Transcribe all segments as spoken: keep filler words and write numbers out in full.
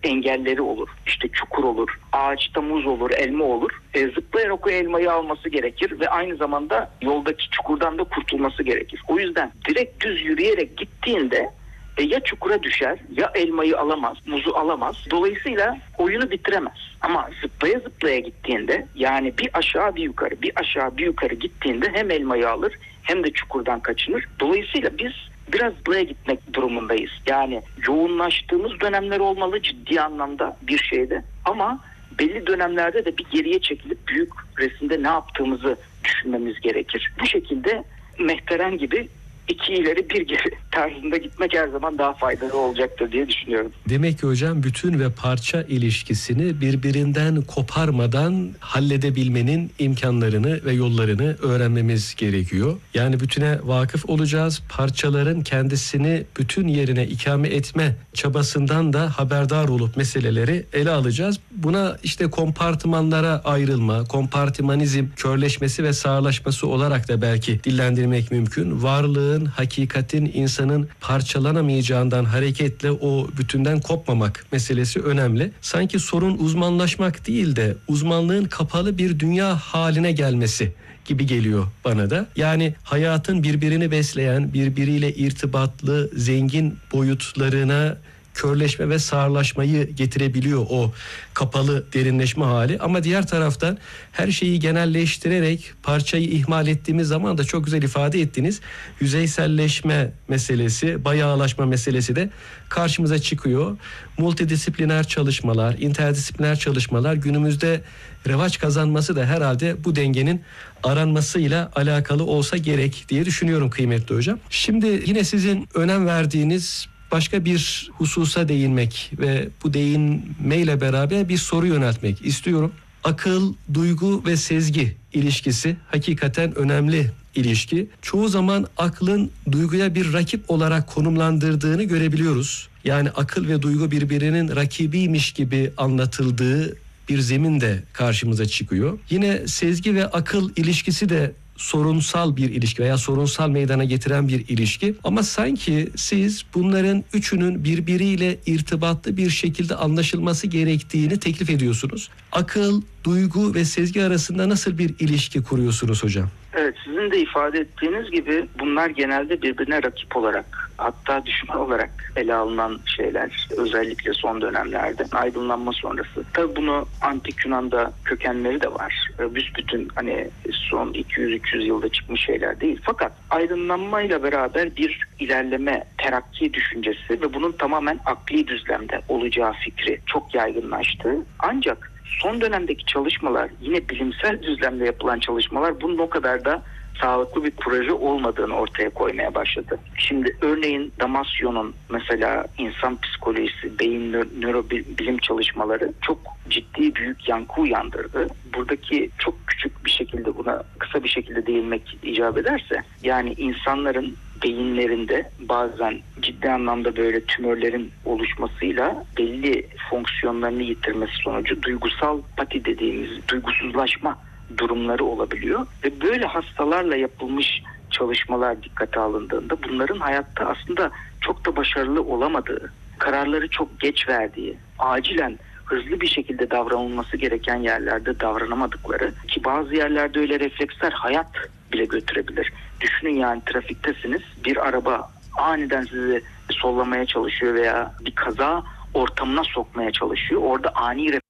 engelleri olur. İşte çukur olur, ağaçta muz olur, elma olur. E, zıplayarak o elmayı alması gerekir ve aynı zamanda yoldaki çukurdan da kurtulması gerekir. O yüzden direkt düz yürüyerek gittiğinde e, ya çukura düşer, ya elmayı alamaz, muzu alamaz. Dolayısıyla oyunu bitiremez. Ama zıplaya zıplaya gittiğinde, yani bir aşağı bir yukarı, bir aşağı bir yukarı gittiğinde hem elmayı alır hem de çukurdan kaçınır. Dolayısıyla biz biraz buraya gitmek durumundayız. Yani yoğunlaştığımız dönemler olmalı ciddi anlamda bir şeyde. Ama belli dönemlerde de bir geriye çekilip büyük resimde ne yaptığımızı düşünmemiz gerekir. Bu şekilde mehteren gibi iki ileri bir geri tarzında gitmek her zaman daha faydalı olacaktır diye düşünüyorum. Demek ki hocam bütün ve parça ilişkisini birbirinden koparmadan halledebilmenin imkanlarını ve yollarını öğrenmemiz gerekiyor. Yani bütüne vakıf olacağız. Parçaların kendisini bütün yerine ikame etme çabasından da haberdar olup meseleleri ele alacağız. Buna işte kompartımanlara ayrılma, kompartimanizm körleşmesi ve sağırlaşması olarak da belki dillendirmek mümkün. Varlığı, hakikatin, insanın parçalanamayacağından hareketle o bütünden kopmamak meselesi önemli. Sanki sorun uzmanlaşmak değil de uzmanlığın kapalı bir dünya haline gelmesi gibi geliyor bana da. Yani hayatın birbirini besleyen, birbiriyle irtibatlı, zengin boyutlarına körleşme ve sağırlaşmayı getirebiliyor o kapalı derinleşme hali. Ama diğer taraftan her şeyi genelleştirerek parçayı ihmal ettiğimiz zaman da çok güzel ifade ettiniz. Yüzeyselleşme meselesi, bayağılaşma meselesi de karşımıza çıkıyor. Multidisipliner çalışmalar, interdisipliner çalışmalar günümüzde revaç kazanması da herhalde bu dengenin aranmasıyla alakalı olsa gerek diye düşünüyorum kıymetli hocam. Şimdi yine sizin önem verdiğiniz başka bir hususa değinmek ve bu değinmeyle beraber bir soru yöneltmek istiyorum. Akıl, duygu ve sezgi ilişkisi hakikaten önemli ilişki. Çoğu zaman aklın duyguya bir rakip olarak konumlandırdığını görebiliyoruz. Yani akıl ve duygu birbirinin rakibiymiş gibi anlatıldığı bir zemin de karşımıza çıkıyor. Yine sezgi ve akıl ilişkisi de sorunsal bir ilişki veya sorunsal meydana getiren bir ilişki. Ama sanki siz bunların üçünün birbiriyle irtibatlı bir şekilde anlaşılması gerektiğini teklif ediyorsunuz. Akıl, duygu ve sezgi arasında nasıl bir ilişki kuruyorsunuz hocam? Evet, sizin de ifade ettiğiniz gibi bunlar genelde birbirine rakip olarak, hatta düşman olarak ele alınan şeyler. Özellikle son dönemlerde aydınlanma sonrası. Tabii bunu antik Yunan'da kökenleri de var. Büsbütün hani son iki yüz üç yüz yılda çıkmış şeyler değil. Fakat aydınlanmayla beraber bir ilerleme, terakki düşüncesi ve bunun tamamen akli düzlemde olacağı fikri çok yaygınlaştı. Ancak son dönemdeki çalışmalar, yine bilimsel düzlemde yapılan çalışmalar bunun o kadar da sağlıklı bir proje olmadığını ortaya koymaya başladı. Şimdi örneğin Damasio'nun mesela insan psikolojisi, beyin nörobilim çalışmaları çok ciddi büyük yankı uyandırdı. Buradaki çok küçük bir şekilde buna kısa bir şekilde değinmek icap ederse, yani insanların beyinlerinde bazen ciddi anlamda böyle tümörlerin oluşmasıyla belli fonksiyonlarını yitirmesi sonucu duygusal pati dediğimiz duygusuzlaşma durumları olabiliyor ve böyle hastalarla yapılmış çalışmalar dikkate alındığında bunların hayatta aslında çok da başarılı olamadığı, kararları çok geç verdiği, acilen hızlı bir şekilde davranılması gereken yerlerde davranamadıkları, ki bazı yerlerde öyle refleksler hayat bile götürebilir. Düşünün, yani trafiktesiniz, bir araba aniden sizi sollamaya çalışıyor veya bir kaza ortamına sokmaya çalışıyor. Orada ani refleksler,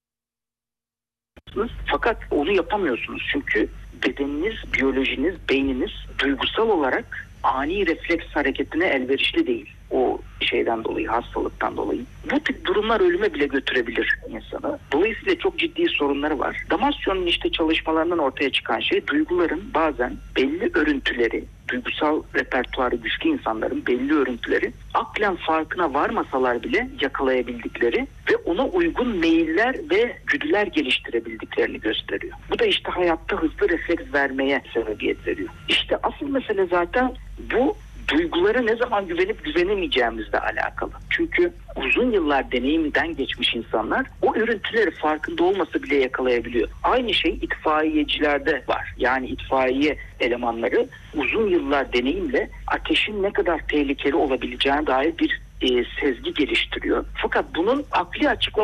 fakat onu yapamıyorsunuz çünkü bedeniniz, biyolojiniz, beyniniz duygusal olarak ani refleks hareketine elverişli değil. O şeyden dolayı, hastalıktan dolayı. Bu tip durumlar ölüme bile götürebilir insanı. Dolayısıyla çok ciddi sorunları var. Damasio'nun işte çalışmalarından ortaya çıkan şey, duyguların bazen belli örüntüleri, duygusal repertuarı güçlü insanların belli örüntüleri aklen farkına varmasalar bile yakalayabildikleri ve ona uygun meyiller ve güdüler geliştirebildiklerini gösteriyor. Bu da işte hayatta hızlı refleks vermeye sebebiyet veriyor. İşte asıl mesele zaten bu, duygulara ne zaman güvenip güvenemeyeceğimizle alakalı. Çünkü uzun yıllar deneyimden geçmiş insanlar o örüntüleri farkında olmasa bile yakalayabiliyor. Aynı şey itfaiyecilerde var. Yani itfaiye elemanları uzun yıllar deneyimle ateşin ne kadar tehlikeli olabileceğine dair bir e, sezgi geliştiriyor. Fakat bunun akli açıklaması